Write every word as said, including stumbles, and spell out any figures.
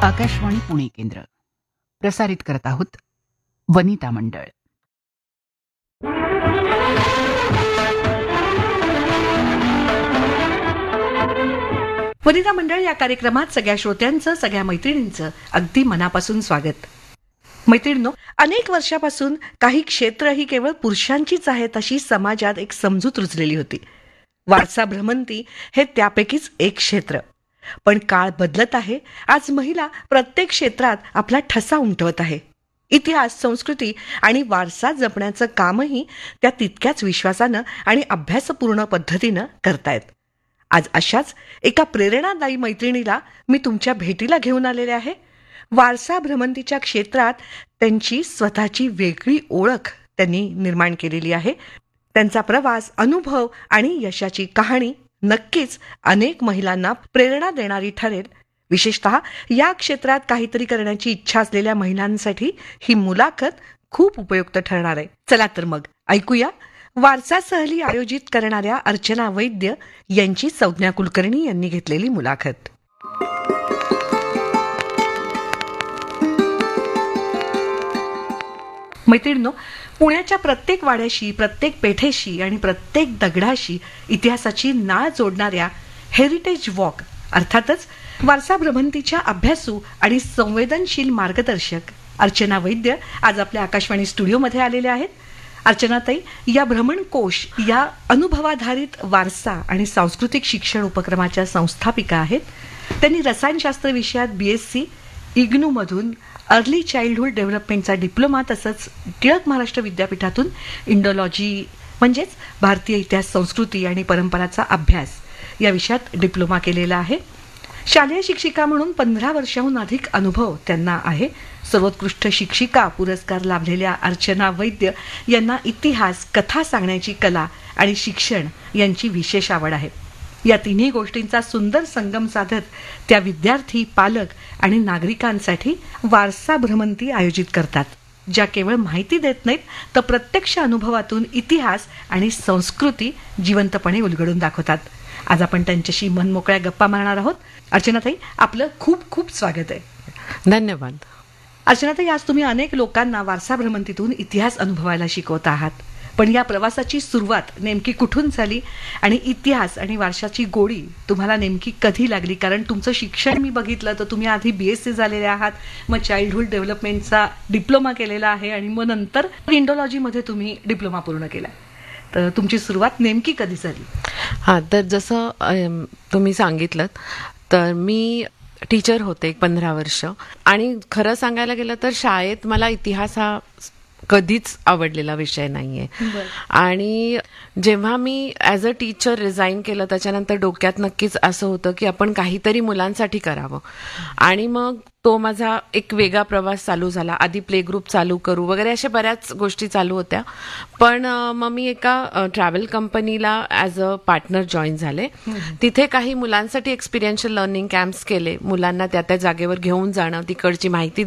आकाशवाणी पुणे केंद्र प्रसारित करत आहोत वनिता मंडळ. वनिता मंडळ या कार्यक्रमात सगळ्या श्रोत्यांचं, सगळ्या मैत्रिणींचं अगदी मनापासून स्वागत. मैत्रिणींनो, अनेक वर्षापासून काही क्षेत्र ही केवळ पुरुषांचीच आहेत अशी समाजात एक समजूत रुजलेली होती. वारसा भ्रमंती हे त्यापैकीच एक क्षेत्र. पण काळ बदलत आहे. आज महिला प्रत्येक क्षेत्रात आपला ठसा उमटवत आहे. इतिहास, संस्कृती आणि वारसा जपण्याचं कामही त्या तितक्याच विश्वासानं आणि अभ्यासपूर्ण पद्धतीनं करतायत. आज अशाच एका प्रेरणादायी मैत्रिणीला मी तुमच्या भेटीला घेऊन आलेले आहे. वारसा भ्रमंतीच्या क्षेत्रात त्यांची स्वतःची वेगळी ओळख त्यांनी निर्माण केलेली आहे. त्यांचा प्रवास, अनुभव आणि यशाची कहाणी नक्कीच अनेक महिलांना प्रेरणा देणारी ठरेल. विशेषतः या क्षेत्रात काहीतरी करण्याची इच्छा असलेल्या महिलांसाठी ही मुलाखत खूप उपयुक्त ठरणार आहे. चला तर मग ऐकूया वारसा सहली आयोजित करणाऱ्या अर्चना वैद्य यांची संज्ञा कुलकर्णी यांनी घेतलेली मुलाखत. मैत्रिणींनो, पुण्याच्या प्रत्येक वाड्याशी, प्रत्येक पेठेशी आणि प्रत्येक दगडाशी इतिहासाची नाळ जोडणाऱ्या हेरिटेज वॉक अर्थातच वारसा भ्रमंतीच्या अभ्यासू आणि संवेदनशील मार्गदर्शक अर्चना वैद्य आज आपल्या आकाशवाणी स्टुडिओमध्ये आलेले आहेत. अर्चनाताई या भ्रमणकोश या अनुभवाधारित वारसा आणि सांस्कृतिक शिक्षण उपक्रमाच्या संस्थापिका आहेत. त्यांनी रसायनशास्त्र विषयात बी S C, इग्नूमधून early childhood डेव्हलपमेंटचा diploma, तसंच टिळक महाराष्ट्र विद्यापीठातून इंडोलॉजी म्हणजेच भारतीय इतिहास, संस्कृती आणि परंपराचा अभ्यास या विषयात डिप्लोमा केलेला आहे. शालेय शिक्षिका म्हणून पंधरा वर्षाहून अधिक अनुभव त्यांना आहे. सर्वोत्कृष्ट शिक्षिका पुरस्कार लाभलेल्या अर्चना वैद्य यांना इतिहास, कथा सांगण्याची कला आणि शिक्षण यांची विशेष आवड आहे. या तिन्ही गोष्टींचा सुंदर संगम साधत त्या विद्यार्थी, पालक आणि नागरिकांसाठी वारसा भ्रमंती आयोजित करतात, ज्या केवळ माहिती देत नाहीत तर प्रत्यक्ष अनुभवातून इतिहास आणि संस्कृती जिवंतपणे उलगडून दाखवतात. आज आपण त्यांच्याशी मनमोकळ्या गप्पा मारणार आहोत. अर्चनाताई, आपलं खूप खूप स्वागत आहे. धन्यवाद. अर्चनाताई, आज तुम्ही अनेक लोकांना वारसा भ्रमंतीतून इतिहास अनुभवायला शिकवत आहात. पण या प्रवासाची सुरुवात नेमकी कुठून झाली आणि इतिहास आणि वारशाची गोडी तुम्हाला नेमकी कधी लागली? कारण तुमचं शिक्षण मी बघितलं तर तुम्ही आधी बी एस सी झालेले आहात, मग चाइल्डहुड डेव्हलपमेंटचा डिप्लोमा केलेला आहे आणि मग नंतर इंडोलॉजीमध्ये तुम्ही डिप्लोमा पूर्ण केला. तर तुमची सुरुवात नेमकी कधी झाली? हां, तर जसं तुम्ही सांगितलं तर मी टीचर होते एक पंधरा वर्ष. आणि खरं सांगायला गेलं तर शाळेत मला इतिहास हा कधीच आवडलेला विषय नाहीये. आणि जेव्हा मी ॲज अ टीचर रिझाईन केलं त्याच्यानंतर डोक्यात नक्कीच असं होतं की आपण काहीतरी मुलांसाठी करावं. आणि मग तो माझा एक वेगळा प्रवास चालू झाला. आधी प्ले ग्रुप चालू करू वगैरे अशा बऱ्याच गोष्टी चालू होत्या. पण मग मी एका ट्रॅव्हल कंपनीला ॲज अ पार्टनर जॉईन झाले. तिथे काही मुलांसाठी एक्सपिरियन्शियल लर्निंग कॅम्प्स केले. मुलांना त्या त्या जागेवर घेऊन जाणं, तिकडची माहिती